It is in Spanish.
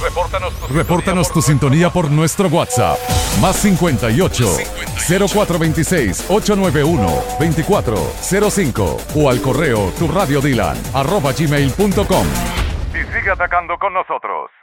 Repórtanos tu sintonía por nuestro WhatsApp. Más 58 0426 891 2405 o al correo turradiodilan@gmail.com. Y sigue atacando con nosotros.